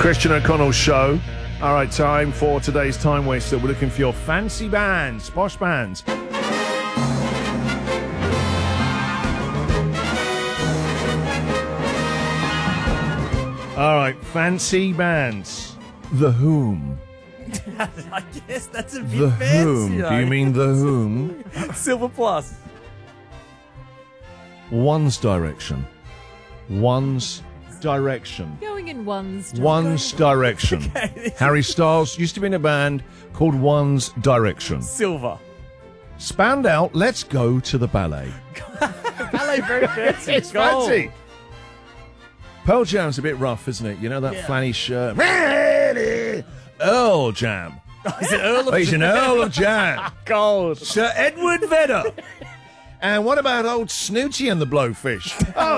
Christian O'Connell Show. All right, time for today's time waster. We're looking for your fancy bands, posh bands. All right, fancy bands. The Whom. I guess that's a bit The fancy. Whom. Do you mean The Whom? Silver Plus? One's Direction. One's Direction. Going in one's One's Direction. Okay. Harry Styles used to be in a band called One's Direction. Silver. Spandau, let's go to the ballet. Ballet, very fancy. It's Gold. fancy. Pearl Jam's a bit rough, isn't it? You know that flanny shirt. Earl Jam. Is it Earl of He's an Earl of Jam. Gold? Sir Edward Vedder. And what about old Snooty and the Blowfish?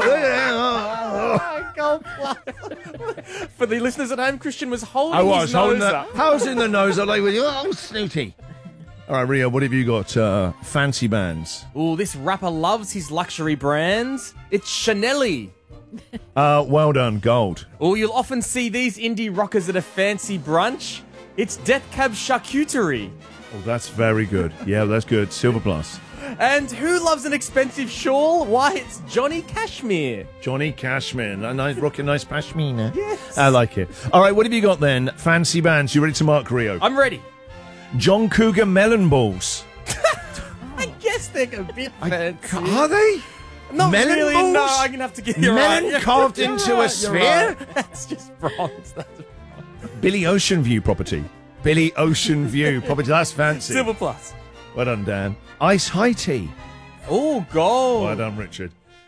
Gold Plus. For the listeners at home, Christian was holding I was his holding nose that. up. I was in the nose. I like with you. Oh, Snooty. All right, Rio, what have you got? Fancy bands. Ooh, this rapper loves his luxury brands. It's Chanel. Well done, gold. Oh, you'll often see these indie rockers at a fancy brunch. It's Death Cab Charcuterie. Oh, that's very good. Yeah, that's good. Silver Plus. And who loves an expensive shawl? Why, it's Johnny Cashmere. Johnny Cashmere. Nice, rocking nice pashmina. Yes. I like it. All right, what have you got then? Fancy bands. You ready to mark, Rio? I'm ready. John Cougar Melon Balls. I guess they're a bit fancy. Are they? Not melon really, balls? no, I'm going to have to get you Melon right. carved You're into a right, you're sphere? right. That's just bronze. That's Billy Ocean View property. Billy Ocean View property. That's fancy. Silver Plus. Well done, Dan. Ice High Tea. Oh, gold. Well done, Richard.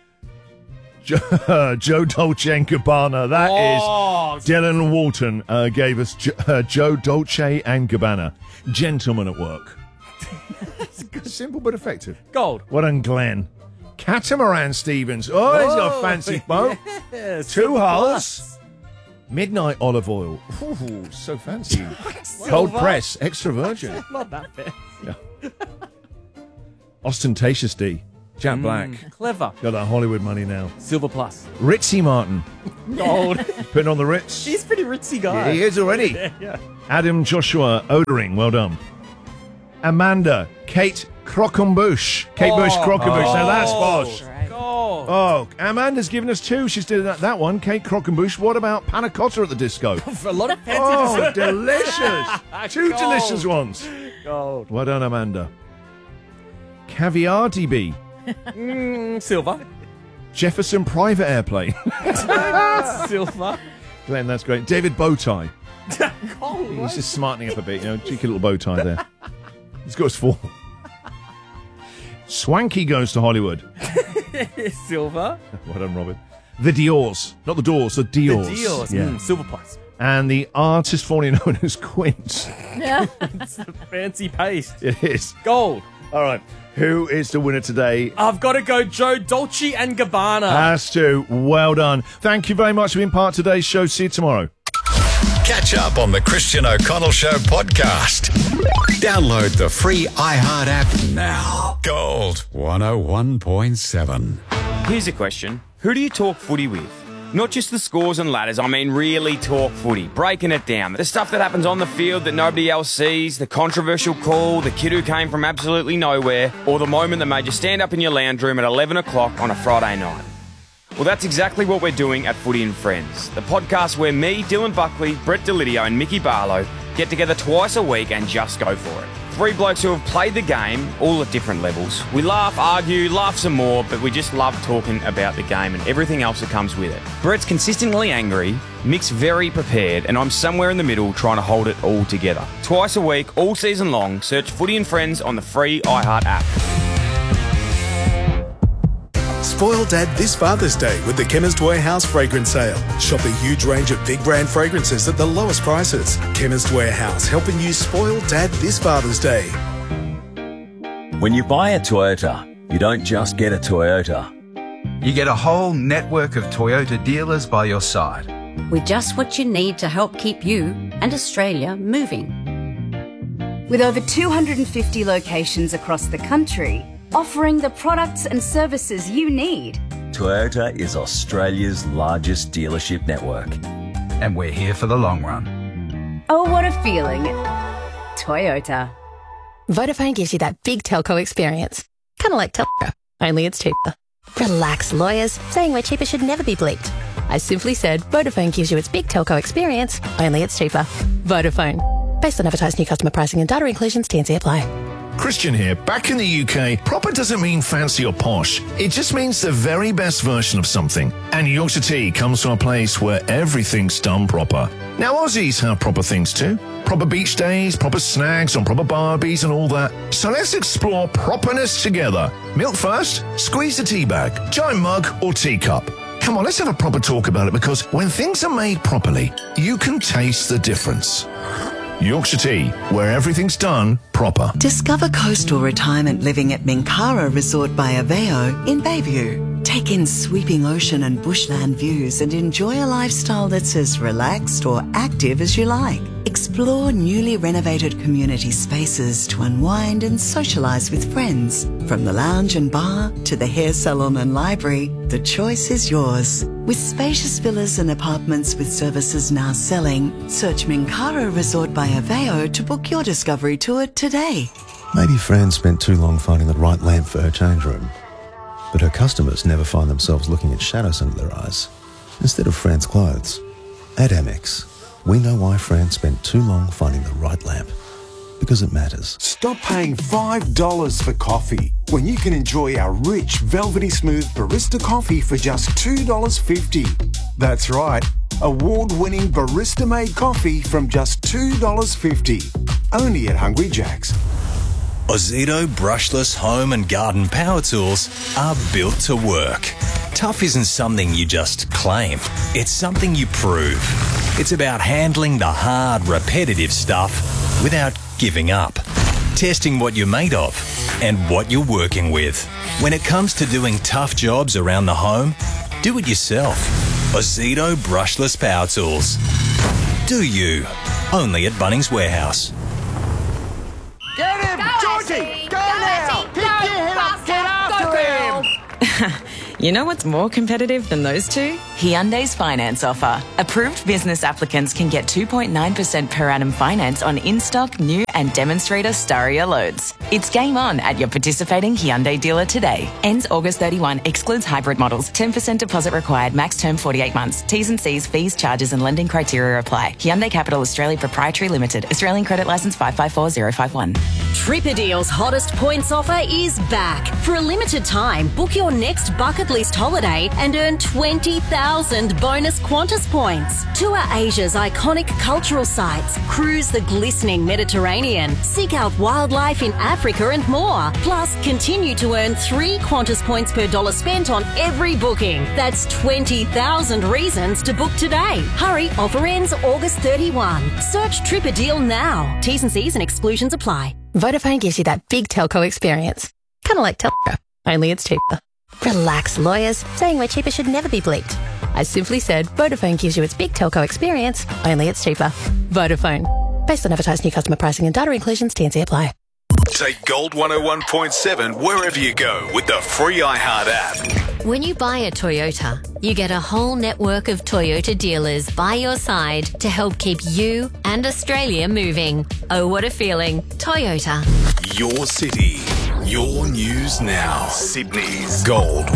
Joe Dolce and Gabbana. That Oh, is Dylan Walton gave us Joe Dolce and Gabbana. Gentleman at work. Simple but effective. gold. Well done, Glenn. Catamaran Stevens. Oh, he's got a fancy boat. Yes, Two Silver hulls. Plus. Midnight olive oil. Ooh, so fancy. Cold Silver. press, extra virgin. Not that fancy. Ostentatious D. Jack Black. Clever. Got that Hollywood money now. Silver Plus. Ritzy Martin. Gold. Putting on the Ritz. He's a pretty ritzy guy. He is already. Yeah. Adam Joshua Odering. Well done. Amanda. Kate Croquembouche. Kate Bush Croquembouche. Now that's posh. Right. Gold. Oh, Amanda's given us two. She's doing that one. Kate Croquembouche. What about panna cotta at the disco? For a lot of fancy Oh, dessert. delicious. Two Gold. delicious ones. Gold. Well done, Amanda. Caviar DB. Silver. Jefferson Private Airplane. Silver. Glenn, that's great. David Bowtie. Gold. He's just smartening up a bit, cheeky little bow tie there. He's got his four. Swanky goes to Hollywood. Silver. Well done, Robert. The Diors. Not the Doors, the Diors. The Diors. Yeah. Silver Plus. And the artist formerly known as Quince. Yeah. It's the fancy paste. It is. Gold. All right. Who is the winner today? I've got to go Joe Dolce and Gabbana. Has to. Well done. Thank you very much for being part of today's show. See you tomorrow. Catch up on the Christian O'Connell Show podcast. Download the free iHeart app now. Gold 101.7. Here's a question. Who do you talk footy with? Not just the scores and ladders, I mean really talk footy, breaking it down. The stuff that happens on the field that nobody else sees, the controversial call, the kid who came from absolutely nowhere, or the moment that made you stand up in your lounge room at 11 o'clock on a Friday night. Well, that's exactly what we're doing at Footy and Friends, the podcast where me, Dylan Buckley, Brett Delidio and Mickey Barlow get together twice a week and just go for it. Three blokes who have played the game, all at different levels. We laugh, argue, laugh some more, but we just love talking about the game and everything else that comes with it. Brett's consistently angry, Mick's very prepared, and I'm somewhere in the middle trying to hold it all together. Twice a week, all season long, search Footy and Friends on the free iHeart app. Spoil Dad this Father's Day with the Chemist Warehouse fragrance sale. Shop a huge range of big brand fragrances at the lowest prices. Chemist Warehouse, helping you spoil Dad this Father's Day. When you buy a Toyota, you don't just get a Toyota. You get a whole network of Toyota dealers by your side. With just what you need to help keep you and Australia moving. With over 250 locations across the country, offering the products and services you need. Toyota is Australia's largest dealership network. and we're here for the long run. Oh, what a feeling. Toyota. Vodafone gives you that big telco experience. Kind of like telco, only it's cheaper. Relax, lawyers. Saying we're cheaper should never be bleeped. I simply said Vodafone gives you its big telco experience, only it's cheaper. Vodafone. Based on advertised new customer pricing and data inclusions, T&C apply. Christian here. Back in the UK, proper doesn't mean fancy or posh. It just means the very best version of something. And Yorkshire Tea comes from a place where everything's done proper. Now, Aussies have proper things too. Proper beach days, proper snags on proper barbies and all that. So let's explore properness together. Milk first, squeeze the tea bag, giant mug or teacup. Come on, let's have a proper talk about it, because when things are made properly, you can taste the difference. Yorkshire Tea, where everything's done proper. Discover coastal retirement living at Minkara Resort by Aveo in Bayview. Take in sweeping ocean and bushland views and enjoy a lifestyle that's as relaxed or active as you like. Explore newly renovated community spaces to unwind and socialise with friends. From the lounge and bar to the hair salon and library, the choice is yours. With spacious villas and apartments with services now selling, search Minkara Resort by Aveo to book your discovery tour today. Maybe Fran spent too long finding the right lamp for her change room, but her customers never find themselves looking at shadows under their eyes instead of Fran's clothes. At Amex, we know why Fran spent too long finding the right lamp. Because it matters. Stop paying $5 for coffee when you can enjoy our rich, velvety smooth barista coffee for just $2.50. That's right, award-winning barista-made coffee from just $2.50. Only at Hungry Jack's. Ozito brushless home and garden power tools are built to work. Tough isn't something you just claim. It's something you prove. It's about handling the hard, repetitive stuff without giving up. Testing what you're made of and what you're working with. When it comes to doing tough jobs around the home, do it yourself. Ozito brushless power tools. Do you. Only at Bunnings Warehouse. Get him! Go, Georgie! Go now! Pick him up! Get after him! You know what's more competitive than those two? Hyundai's finance offer. Approved business applicants can get 2.9% per annum finance on in-stock, new and demonstrator Staria loads. It's game on at your participating Hyundai dealer today. Ends August 31. Excludes hybrid models. 10% deposit required. Max term 48 months. T's and C's, fees, charges and lending criteria apply. Hyundai Capital Australia Proprietary Limited. Australian Credit Licence 554051. Tripperdeal's hottest points offer is back. For a limited time, book your next bucket list holiday and earn 20,000 bonus Qantas points. Tour Asia's iconic cultural sites, cruise the glistening Mediterranean, seek out wildlife in Africa and more. Plus, continue to earn 3 Qantas points per dollar spent on every booking. That's 20,000 reasons to book today. Hurry, offer ends August 31. Search Tripperdeal now. T's and C's and exclusions apply. Vodafone gives you that big telco experience. Kind of like telco, only it's cheaper. Relax, lawyers. Saying we're cheaper should never be bleeped. I simply said Vodafone gives you its big telco experience, only it's cheaper. Vodafone. Based on advertised new customer pricing and data inclusions, T&C apply. Take Gold 101.7 wherever you go with the free iHeart app. When you buy a Toyota, you get a whole network of Toyota dealers by your side to help keep you and Australia moving. Oh, what a feeling. Toyota. Your city, your news now. Sydney's Gold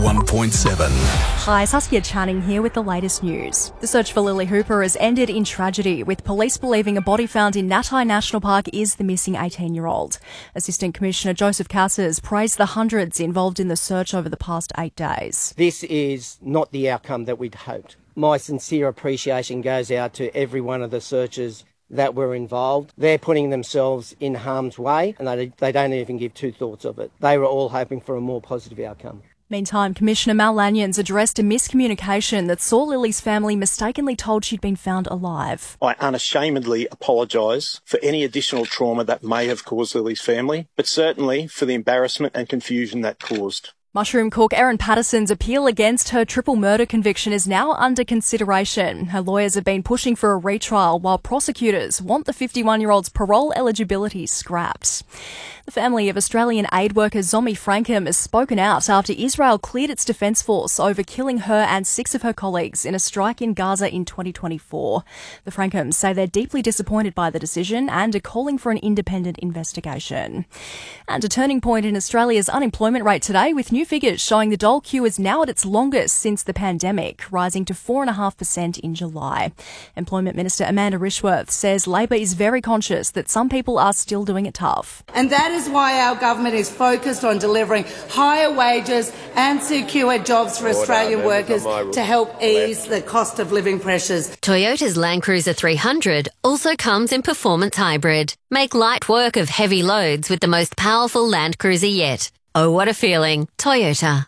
101.7. Hi, Saskia Channing here with the latest news. The search for Lily Hooper has ended in tragedy, with police believing a body found in Natai National Park is the missing 18-year-old. Assistant Commissioner Joseph Casas praised the hundreds involved in the search over the past 8 days. This is not the outcome that we'd hoped. My sincere appreciation goes out to every one of the searchers that were involved. They're putting themselves in harm's way and they don't even give two thoughts of it. They were all hoping for a more positive outcome. Meantime, Commissioner Mal Lanyons addressed a miscommunication that saw Lily's family mistakenly told she'd been found alive. I unashamedly apologise for any additional trauma that may have caused Lily's family, but certainly for the embarrassment and confusion that caused. Mushroom cook Erin Patterson's appeal against her triple murder conviction is now under consideration. Her lawyers have been pushing for a retrial while prosecutors want the 51-year-old's parole eligibility scrapped. The family of Australian aid worker Zomi Frankham has spoken out after Israel cleared its defence force over killing her and 6 of her colleagues in a strike in Gaza in 2024. The Frankhams say they're deeply disappointed by the decision and are calling for an independent investigation. And a turning point in Australia's unemployment rate today, with new figures showing the dole queue is now at its longest since the pandemic, rising to 4.5% in July. Employment Minister Amanda Rishworth says Labor is very conscious that some people are still doing it tough. And that is why our government is focused on delivering higher wages and secure jobs for Australian workers to help ease the cost of living pressures. Toyota's Land Cruiser 300 also comes in performance hybrid. Make light work of heavy loads with the most powerful Land Cruiser yet. Oh, what a feeling. Toyota.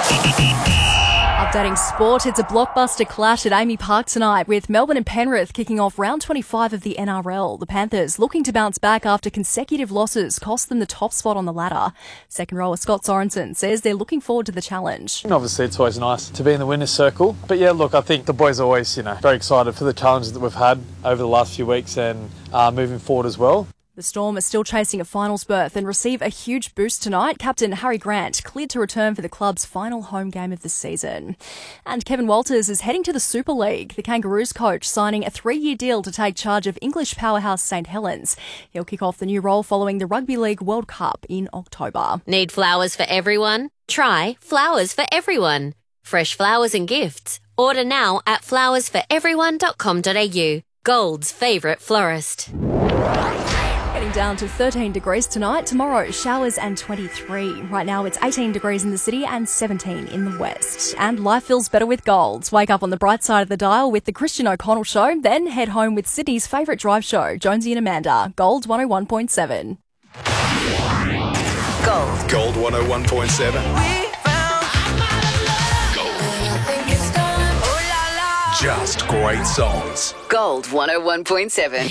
Updating sport, it's a blockbuster clash at Amy Park tonight with Melbourne and Penrith kicking off round 25 of the NRL. The Panthers looking to bounce back after consecutive losses cost them the top spot on the ladder. Second rower Scott Sorensen says they're looking forward to the challenge. Obviously, it's always nice to be in the winner's circle. But yeah, look, I think the boys are always, very excited for the challenges that we've had over the last few weeks and moving forward as well. The Storm are still chasing a finals berth and receive a huge boost tonight. Captain Harry Grant cleared to return for the club's final home game of the season. And Kevin Walters is heading to the Super League. The Kangaroos coach signing a 3-year deal to take charge of English powerhouse St Helens. He'll kick off the new role following the Rugby League World Cup in October. Need flowers for everyone? Try Flowers for Everyone. Fresh flowers and gifts. Order now at flowersforeveryone.com.au. Gold's favourite florist. Getting down to 13 degrees tonight. Tomorrow, showers and 23. Right now, it's 18 degrees in the city and 17 in the west. And life feels better with Gold. Wake up on the bright side of the dial with the Christian O'Connell Show. Then head home with Sydney's favourite drive show, Jonesy and Amanda. Gold 101.7. Gold 101.7. Just great songs. Gold 101.7.